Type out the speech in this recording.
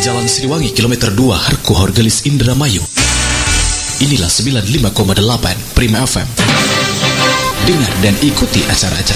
Jalan Siliwangi, kilometer 2, Harku Horgelis, Indramayu. Inilah 95,8 Prima FM. Dengar dan ikuti acara-acara